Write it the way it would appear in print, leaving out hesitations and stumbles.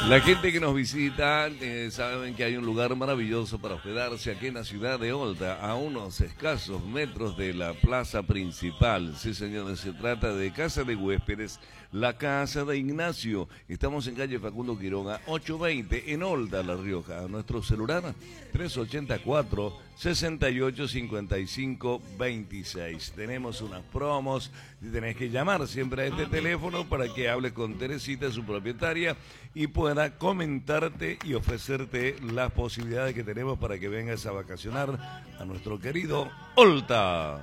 La gente que nos visita saben que hay un lugar maravilloso para hospedarse aquí en la ciudad de Olta, a unos escasos metros de la plaza principal. Sí, señores, se trata de Casa de Huéspedes, la Casa de Ignacio. Estamos en calle Facundo Quiroga, 820, en Olta, La Rioja. Nuestro celular, 384-6855-26. Tenemos unas promos, tenés que llamar siempre a este teléfono para que hables con Teresita, su propietaria, y pueda comentarte y ofrecerte las posibilidades que tenemos para que vengas a vacacionar a nuestro querido Olta.